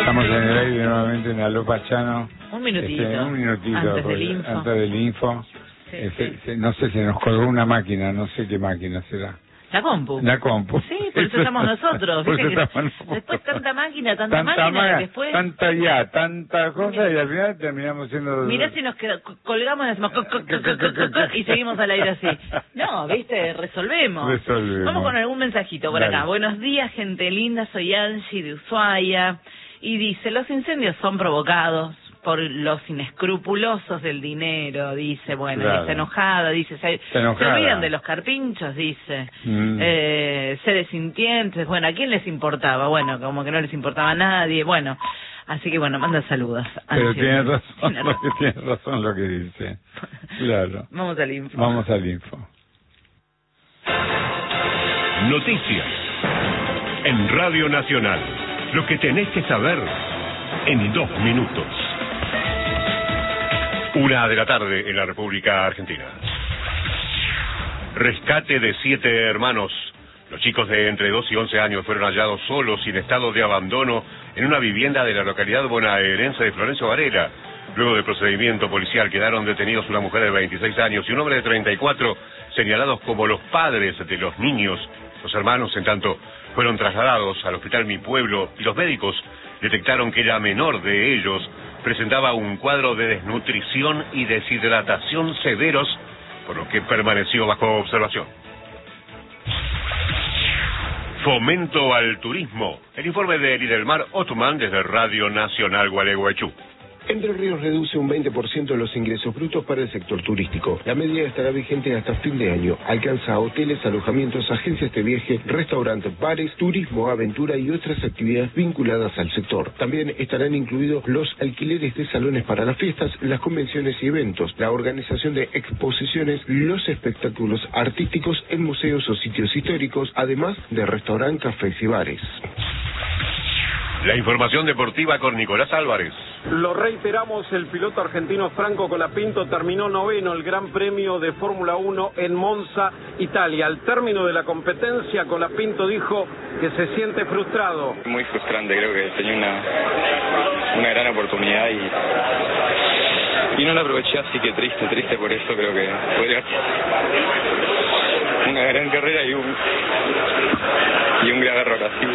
Estamos en el aire nuevamente en Aló Pachano. Un minutito. Antes del info. Sí. No sé si nos colgó una máquina, no sé qué máquina será. La compu. La compu. Sí, por eso estamos nosotros. Por ¿Viste? eso estamos nosotros. Después tanta máquina, después... Tanta cosa y al final terminamos siendo... Mirá si nos colgamos y decimos y seguimos al aire así. No, ¿viste? Resolvemos. Vamos con algún mensajito por acá. Buenos días, gente linda, soy Angie de Ushuaia. Y dice, los incendios son provocados por los inescrupulosos del dinero, dice, bueno, claro. Y está enojada, dice, se olvidan de los carpinchos, dice, seres sintientes, bueno, ¿a quién les importaba? Bueno, como que no les importaba a nadie, bueno, así que bueno, manda saludos. Pero tiene razón lo que dice, claro. Vamos al info. Noticias en Radio Nacional, lo que tenés que saber en 2 minutos. 1 de la tarde en la República Argentina. Rescate de 7 hermanos. Los chicos de entre 2 y 11 años fueron hallados solos y en estado de abandono en una vivienda de la localidad bonaerense de Florencio Varela. Luego del procedimiento policial quedaron detenidos una mujer de 26 años y un hombre de 34, señalados como los padres de los niños. Los hermanos, en tanto, fueron trasladados al hospital Mi Pueblo y los médicos detectaron que la menor de ellos presentaba un cuadro de desnutrición y deshidratación severos, por lo que permaneció bajo observación. Fomento al turismo. El informe de Lidelmar Othman desde Radio Nacional Gualeguaychú. Entre Ríos reduce un 20% los ingresos brutos para el sector turístico. La medida estará vigente hasta fin de año. Alcanza a hoteles, alojamientos, agencias de viaje, restaurantes, bares, turismo, aventura y otras actividades vinculadas al sector. También estarán incluidos los alquileres de salones para las fiestas, las convenciones y eventos, la organización de exposiciones, los espectáculos artísticos en museos o sitios históricos, además de restaurantes, cafés y bares. La información deportiva con Nicolás Álvarez. Lo reiteramos, el piloto argentino Franco Colapinto terminó noveno el Gran Premio de Fórmula 1 en Monza, Italia. Al término de la competencia, Colapinto dijo que se siente frustrado. Muy frustrante, creo que tenía una gran oportunidad y no la aproveché, así que triste por eso. Creo que podría una gran carrera y un gran error así.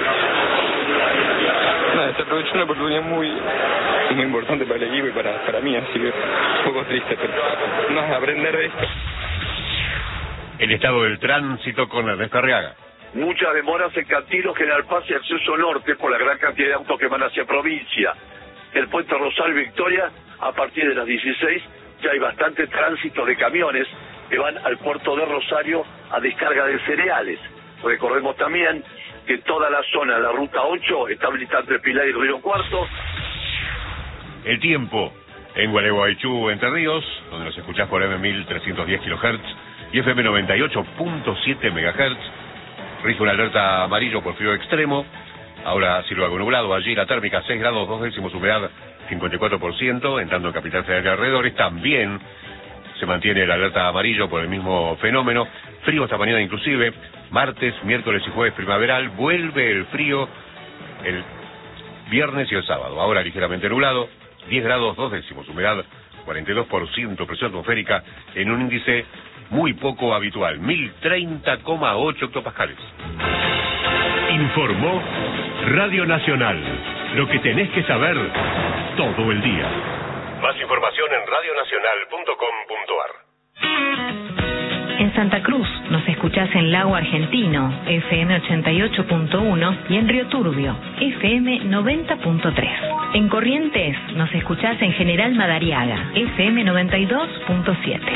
Se aprovechó una oportunidad muy importante para el equipo y para mí, así que un poco triste, pero no es aprender de esto. El estado del tránsito con Ernesto Arriaga. Muchas demoras en Cantilo, General Paz y Acceso Norte por la gran cantidad de autos que van hacia provincia. El puente Rosal Victoria, a partir de las 16, ya hay bastante tránsito de camiones que van al puerto de Rosario a descarga de cereales. Recordemos también que toda la zona de la Ruta 8 está habilitada entre Pilar y Río Cuarto. El tiempo en Gualeguaychú, Entre Ríos, donde nos escuchás por M1310 kHz y FM 98.7 MHz. Rige una alerta amarillo por frío extremo. Ahora cielo algo nublado. Allí la térmica 6 grados 2 décimos, humedad 54%. En tanto en Capital Federal y alrededores también se mantiene la alerta amarillo por el mismo fenómeno. Frío esta mañana inclusive. Martes, miércoles y jueves primaveral. Vuelve el frío el viernes y el sábado. Ahora ligeramente nublado. 10 grados 2 décimos, humedad 42%, presión atmosférica en un índice muy poco habitual, 1030,8 hectopascales. Informó Radio Nacional. Lo que tenés que saber todo el día. Más información en radionacional.com.ar. En Santa Cruz nos escuchás en Lago Argentino, FM 88.1 y en Río Turbio, FM 90.3. En Corrientes nos escuchás en General Madariaga, FM 92.7.